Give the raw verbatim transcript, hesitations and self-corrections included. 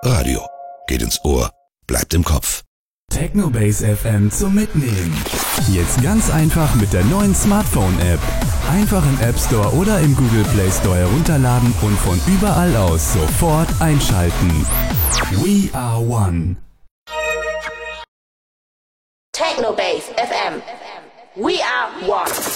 Radio. Geht ins Ohr, bleibt im Kopf. Technobase F M zum Mitnehmen. Jetzt ganz einfach mit der neuen Smartphone-App. Einfach im App Store oder im Google Play Store herunterladen und von überall aus sofort einschalten. We are one. Technobase F M. We are one.